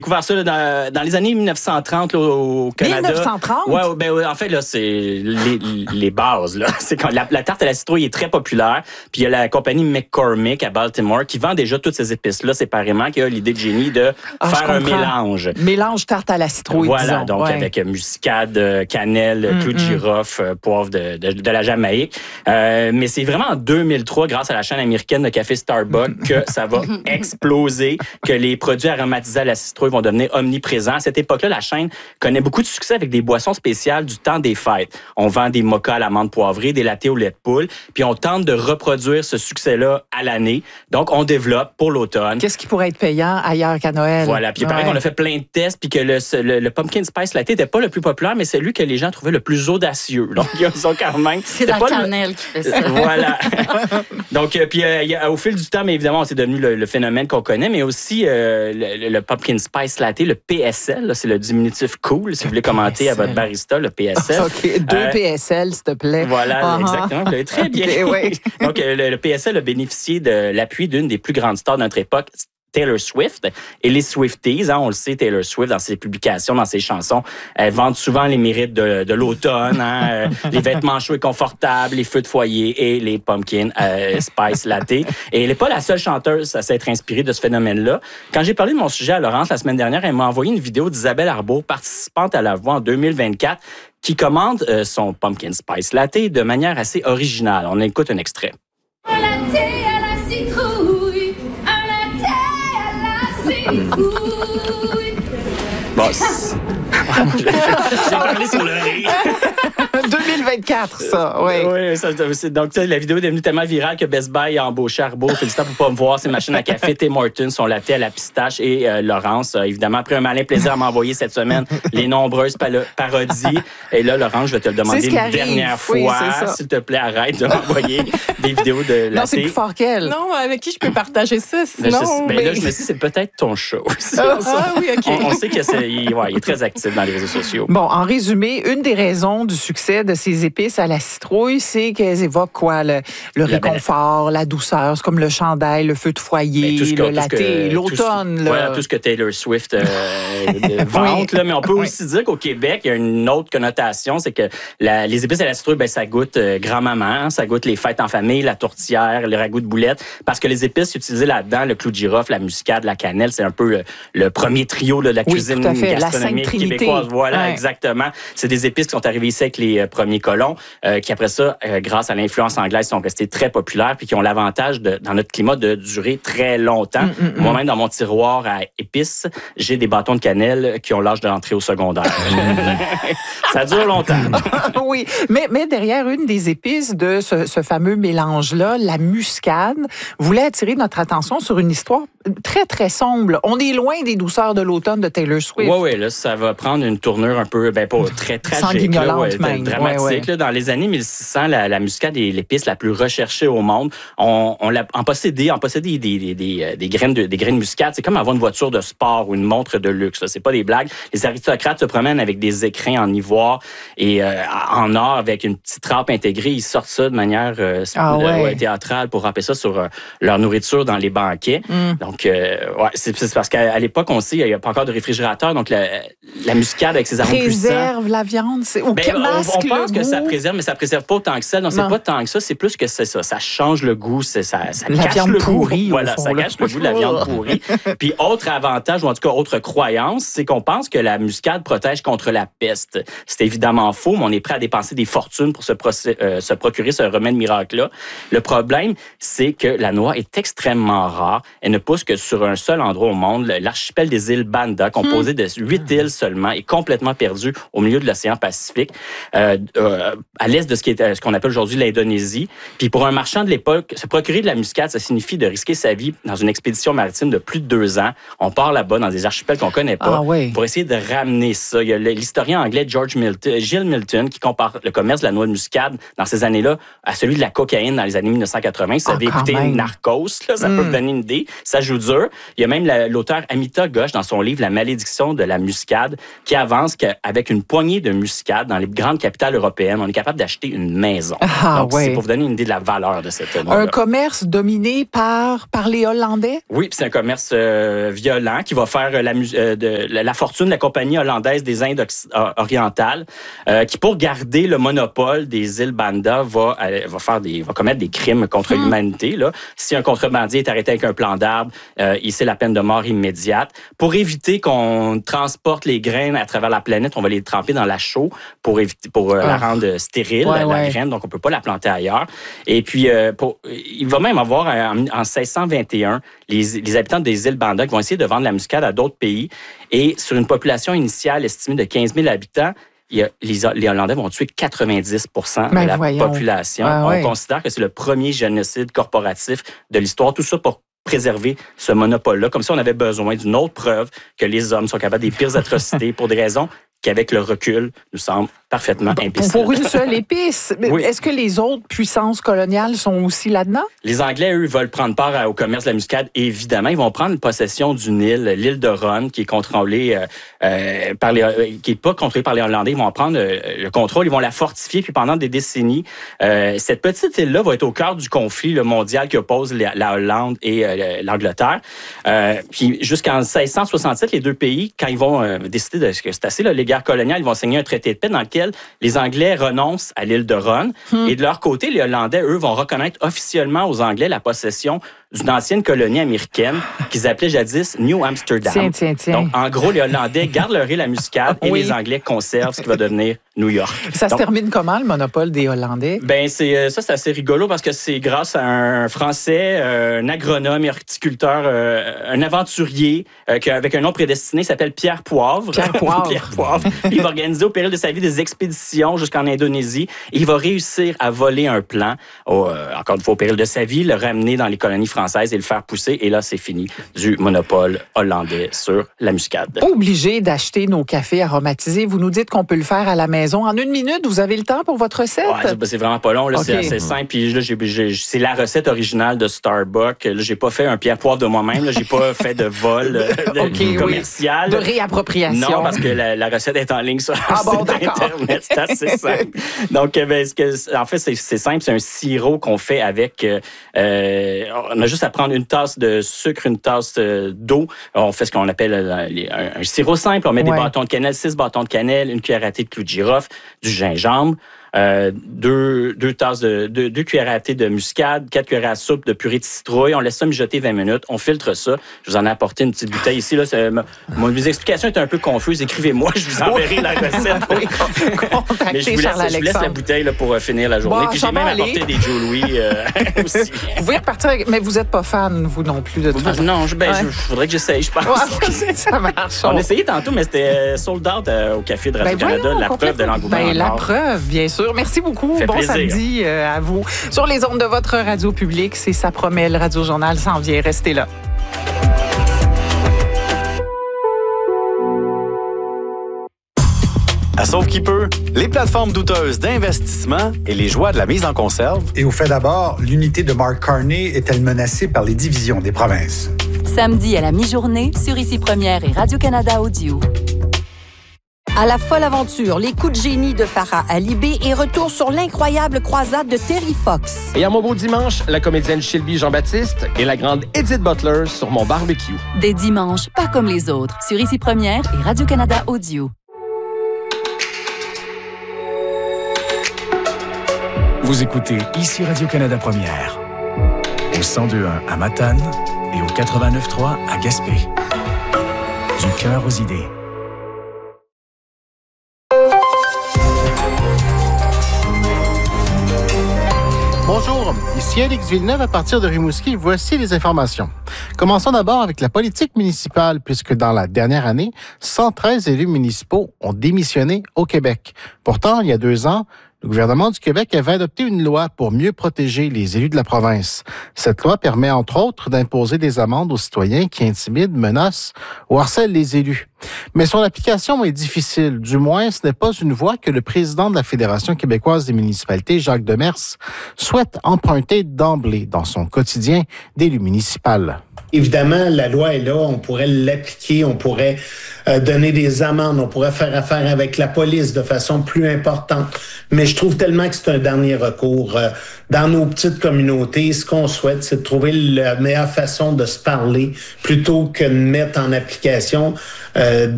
découvert ça là, dans les années 1930 là, au Canada. 1930? Ouais, en fait, là, c'est les bases. Là. C'est quand la tarte à la citrouille est très populaire. Puis il y a la compagnie McCormick à Baltimore qui vend déjà toutes ces épices-là séparément, qui a l'idée de génie de faire un mélange. Mélange tarte à la citrouille, voilà, disons. donc avec muscade, cannelle, clou de girofle, poivre de la Jamaïque. Mais c'est vraiment en 2003, grâce à la chaîne américaine de café Starbucks, que ça va exploser, que les produits aromatisés à la citrouille vont devenir omniprésents. À cette époque-là, la chaîne connaît beaucoup de succès avec des boissons spéciales du temps des fêtes. On vend des mochas à l'amande poivrée, des lattés au lait de poule, puis on tente de reproduire ce succès-là à l'année. Donc, on développe pour l'automne. Qu'est-ce qui pourrait être payant ailleurs qu'à Noël? Voilà, puis il paraît qu'on a fait plein de tests, puis que le pumpkin spice latte n'était pas le plus populaire, mais c'est celui que les gens trouvaient le plus audacieux. Donc, ils ont quand même... C'est la cannelle qui fait ça. Voilà. Donc, puis au fil du temps, mais évidemment, c'est devenu le phénomène qu'on connaît, mais aussi le pumpkin spice latte, le PSL, là, c'est le diminutif cool, si vous voulez commenter à votre barista, le PSL. OK, 2 PSL, s'il te plaît. Voilà, exactement. Vous l'avez très bien. Okay, oui. Donc, le PSL a bénéficié de l'appui d'une des plus grandes stars de notre époque, Taylor Swift et les Swifties, on le sait, Taylor Swift, dans ses publications, dans ses chansons, elle vante souvent les mérites de l'automne, les vêtements chauds et confortables, les feux de foyer et les pumpkin spice latte. Et elle n'est pas la seule chanteuse à s'être inspirée de ce phénomène-là. Quand j'ai parlé de mon sujet à Laurence la semaine dernière, elle m'a envoyé une vidéo d'Isabelle Arbour, participante à La Voix en 2024, qui commande son pumpkin spice latte de manière assez originale. On écoute un extrait. Un latte à la citrouille, un latte à la citrouille. Bon, j'ai parlé sur le rire. 2024, ça, oui. Oui, donc la vidéo est devenue tellement virale que Best Buy a embauché Arbour. Félicitations pour pas me voir, ses machines à café, Tim Hortons, son latte à la pistache et Laurence, évidemment, a pris un malin plaisir à m'envoyer cette semaine les nombreuses parodies. Et là, Laurence, je vais te le demander une dernière fois. S'il te plaît, arrête de m'envoyer des vidéos de latte. Non, c'est plus fort qu'elle. Non, avec qui je peux partager ça, sinon... Là, je me dis, c'est peut-être ton show. Oui, OK. On sait qu'il est très actif dans les réseaux sociaux. Bon, en résumé, une des raisons du succès de ces épices à la citrouille, c'est qu'elles évoquent quoi? Le réconfort, la douceur. C'est comme le chandail, le feu de foyer, le latte, l'automne. Voilà, tout ce que Taylor Swift vante. Là, mais on peut aussi dire qu'au Québec, il y a une autre connotation, c'est que les épices à la citrouille, ça goûte grand-maman, ça goûte les fêtes en famille, la tourtière, le ragoût de boulettes, parce que les épices utilisées là-dedans, le clou de girofle, la muscade, la cannelle, c'est un peu le premier trio de la cuisine gastronomique québécoise. Voilà, exactement. C'est des épices qui sont arrivées ici avec les premiers colons, qui après ça, grâce à l'influence anglaise, sont restés très populaires puis qui ont l'avantage, dans notre climat, de durer très longtemps. Moi-même, dans mon tiroir à épices, j'ai des bâtons de cannelle qui ont l'âge de l'entrée au secondaire. Ça dure longtemps. Oui, mais derrière une des épices de ce fameux mélange-là, la muscade, voulait attirer notre attention sur une histoire très, très sombre. On est loin des douceurs de l'automne de Taylor Swift. Oui, là, ça va prendre une tournure un peu, pas très tragique, dramatique. Là, dans les années 1600, la muscade est l'épice la plus recherchée au monde. On possédait des graines de muscade. C'est comme avoir une voiture de sport ou une montre de luxe. Là. C'est pas des blagues. Les aristocrates se promènent avec des écrins en ivoire et en or avec une petite râpe intégrée. Ils sortent ça de manière théâtrale pour râper ça sur leur nourriture dans les banquets. Donc, c'est parce qu'à l'époque, on sait, il n'y a pas encore de réfrigérateur. Donc, la muscade avec ses arômes puissants. Préserve la viande. On pense que ça préserve, mais ça préserve pas autant que ça. Non, c'est pas tant que ça. C'est plus que c'est ça. Ça change le goût. Ça cache le goût. Voilà, ça cache le goût de la viande pourrie. Puis, autre avantage, ou en tout cas, autre croyance, c'est qu'on pense que la muscade protège contre la peste. C'est évidemment faux, mais on est prêt à dépenser des fortunes pour se procurer ce remède miracle-là. Le problème, c'est que la noix est extrêmement rare. Elle ne pousse que sur un seul endroit au monde, l'archipel des îles Banda, composé de 8 îles seulement, est complètement perdu au milieu de l'océan Pacifique, à l'est de ce qu'on appelle aujourd'hui l'Indonésie. Puis pour un marchand de l'époque, se procurer de la muscade, ça signifie de risquer sa vie dans une expédition maritime de plus de 2 ans. On part là-bas dans des archipels qu'on connaît pas pour essayer de ramener ça. Il y a l'historien anglais Gill Milton qui compare le commerce de la noix de muscade dans ces années-là à celui de la cocaïne dans les années 1980. Si vous avez écouté Narcos, là, ça peut vous donner une idée. Ça joue dur. Il y a même l'auteur Amita Ghosh dans son livre La malédiction de la muscade muscade qui avance qu'avec une poignée de muscade dans les grandes capitales européennes, on est capable d'acheter une maison. Donc, c'est pour vous donner une idée de la valeur de cette noix-là. Un commerce dominé par les Hollandais? Oui, puis c'est un commerce violent qui va faire la fortune de la Compagnie hollandaise des Indes orientales, qui, pour garder le monopole des îles Banda, va commettre des crimes contre l'humanité. Là. Si un contrebandier est arrêté avec un plan d'arbre, c'est la peine de mort immédiate. Pour éviter qu'on transporte les graines à travers la planète, on va les tremper dans la chaux pour la rendre stérile, la graine, donc on peut pas la planter ailleurs. Et puis, il va même avoir, en 1621, les habitants des îles Banda qui vont essayer de vendre la muscade à d'autres pays. Et sur une population initiale estimée de 15 000 habitants, les Hollandais vont tuer 90 % de la population. On considère que c'est le premier génocide corporatif de l'histoire. Tout ça pour préserver ce monopole-là. Comme si on avait besoin d'une autre preuve que les hommes sont capables des pires atrocités pour des raisons qu'avec le recul, nous semble parfaitement imbécile. Pour une seule épice. Oui. Est-ce que les autres puissances coloniales sont aussi là-dedans? Les Anglais, eux, veulent prendre part au commerce de la muscade. Évidemment, ils vont prendre possession d'une île, l'île de Run, qui est contrôlée qui est pas contrôlée par les Hollandais. Ils vont en prendre le contrôle, ils vont la fortifier, puis pendant des décennies, cette petite île-là va être au cœur du conflit mondial qui oppose la Hollande et l'Angleterre. Puis jusqu'en 1667, les deux pays, quand ils vont décider que c'est assez, là, les guerres coloniales, ils vont signer un traité de paix dans lequel les Anglais renoncent à l'île de Run. Et de leur côté, les Hollandais, eux, vont reconnaître officiellement aux Anglais la possession d'une ancienne colonie américaine qu'ils appelaient jadis New Amsterdam. Tiens. Donc, en gros, les Hollandais gardent leur île à muscade et les Anglais conservent ce qui va devenir New York. Ça se termine comment, le monopole des Hollandais? Ben c'est assez rigolo parce que c'est grâce à un Français, un agronome, horticulteur, un aventurier avec un nom prédestiné, il s'appelle Pierre Poivre. Pierre Poivre. Il va organiser au péril de sa vie des expéditions jusqu'en Indonésie et il va réussir à voler un plan, encore une fois au péril de sa vie, le ramener dans les colonies françaises et le faire pousser. Et là, c'est fini du monopole hollandais sur la muscade. Obligé d'acheter nos cafés aromatisés. Vous nous dites qu'on peut le faire à la maison. En 1 minute, vous avez le temps pour votre recette? Ouais, c'est vraiment pas long. Là, c'est assez simple. Puis là, c'est la recette originale de Starbucks. Là, j'ai pas fait un Pierre Poivre de moi-même. Là, j'ai pas fait de vol commercial. De réappropriation. Non, parce que la recette est en ligne sur Internet. C'est assez simple. Donc, en fait, c'est simple. C'est un sirop qu'on fait avec... on a juste à prendre une tasse de sucre, une tasse d'eau. On fait ce qu'on appelle un sirop simple. On met des bâtons de cannelle, 6 bâtons de cannelle, une cuillère à thé de clou de girofle, du gingembre, 2 cuillères à thé de muscade, 4 cuillères à soupe de purée de citrouille. On laisse ça mijoter 20 minutes. On filtre ça. Je vous en ai apporté une petite bouteille ici. Là, mes explications étaient un peu confuses. Écrivez-moi, je vous enverrai la recette. Mais je vous laisse la bouteille là, pour finir la journée. Puis j'ai même apporté des Joe Louis aussi. Vous pouvez repartir avec... Mais vous n'êtes pas fan, vous non plus, de tout ça. Non, je voudrais que j'essaye, je pense. Ça marche. On essayait tantôt, mais c'était sold out au Café de Radio-Canada. La preuve de l'engouement. La preuve, bien sûr. Merci beaucoup. Bon plaisir. Samedi à vous. Sur les ondes de votre radio publique, c'est Ça promet, le Radio-Journal s'en vient. Restez là. À Sauve qui peut, les plateformes douteuses d'investissement et les joies de la mise en conserve. Et au fait d'abord, l'unité de Mark Carney est-elle menacée par les divisions des provinces? Samedi à la mi-journée, sur Ici Première et Radio-Canada Audio. À la folle aventure, les coups de génie de Farah Alibé et retour sur l'incroyable croisade de Terry Fox. Et à mon beau dimanche, la comédienne Shelby Jean-Baptiste et la grande Edith Butler sur mon barbecue. Des dimanches, pas comme les autres, sur Ici Première et Radio-Canada Audio. Vous écoutez Ici Radio-Canada Première, au 102.1 à Matane et au 89.3 à Gaspé. Du cœur aux idées. Bonjour, ici Alex Villeneuve à partir de Rimouski. Voici les informations. Commençons d'abord avec la politique municipale, puisque dans la dernière année, 113 élus municipaux ont démissionné au Québec. Pourtant, il y a 2 ans, le gouvernement du Québec avait adopté une loi pour mieux protéger les élus de la province. Cette loi permet, entre autres, d'imposer des amendes aux citoyens qui intimident, menacent ou harcèlent les élus. Mais son application est difficile. Du moins, ce n'est pas une voie que le président de la Fédération québécoise des municipalités, Jacques Demers, souhaite emprunter d'emblée dans son quotidien d'élu municipal. Évidemment, la loi est là, on pourrait l'appliquer, on pourrait donner des amendes, on pourrait faire affaire avec la police de façon plus importante. Mais je trouve tellement que c'est un dernier recours. Dans nos petites communautés, ce qu'on souhaite, c'est de trouver la meilleure façon de se parler plutôt que de mettre en application